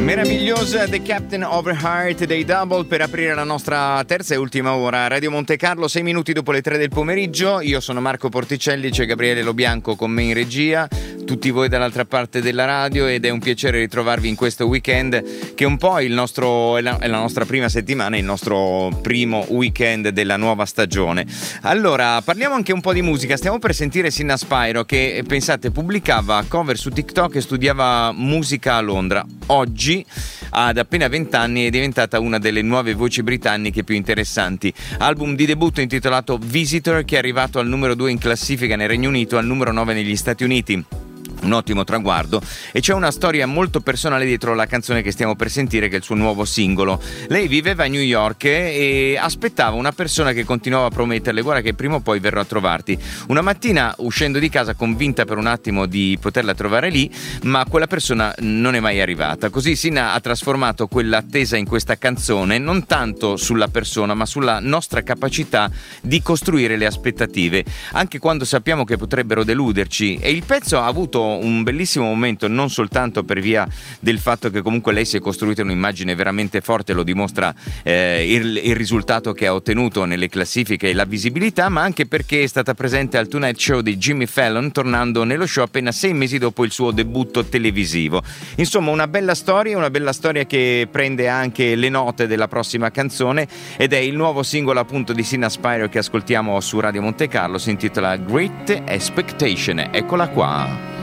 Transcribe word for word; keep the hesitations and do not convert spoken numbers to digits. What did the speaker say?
Meravigliosa The Captain of the Heart dei Double per aprire la nostra terza e ultima ora. Radio Monte Carlo, sei minuti dopo le tre del pomeriggio. Io sono Marco Porticelli, c'è Gabriele Lobianco con me in regia, tutti voi dall'altra parte della radio, ed è un piacere ritrovarvi in questo weekend che è un po' il nostro, è la, è la nostra prima settimana, il nostro primo weekend della nuova stagione. Allora, parliamo anche un po' di musica. Stiamo per sentire Sinna Spyro che, pensate, pubblicava cover su TikTok e studiava musica a Londra. Oggi, ad appena venti anni, è diventata una delle nuove voci britanniche più interessanti. Album di debutto intitolato Visitor, che è arrivato al numero due in classifica nel Regno Unito, al numero nove negli Stati Uniti. Un ottimo traguardo, e c'è una storia molto personale dietro la canzone che stiamo per sentire, che è il suo nuovo singolo. Lei viveva a New York e aspettava una persona che continuava a prometterle: guarda che prima o poi verrò a trovarti. Una mattina, uscendo di casa, convinta per un attimo di poterla trovare lì, ma quella persona non è mai arrivata. Così Sinna ha trasformato quell'attesa in questa canzone, non tanto sulla persona ma sulla nostra capacità di costruire le aspettative, anche quando sappiamo che potrebbero deluderci. E il pezzo ha avuto un bellissimo momento, non soltanto per via del fatto che comunque lei si è costruita un'immagine veramente forte, lo dimostra eh, il, il risultato che ha ottenuto nelle classifiche e la visibilità, ma anche perché è stata presente al Tonight Show di Jimmy Fallon, tornando nello show appena sei mesi dopo il suo debutto televisivo. Insomma, una bella storia, una bella storia che prende anche le note della prossima canzone, ed è il nuovo singolo appunto di Sinna Spyro che ascoltiamo su Radio Monte Carlo. Si intitola Great Expectation. Eccola qua.